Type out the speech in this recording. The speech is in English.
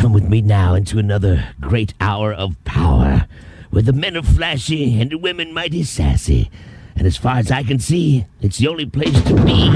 come with me now into another great hour of power, where the men are flashy and the women mighty sassy. And as far as I can see, it's the only place to be.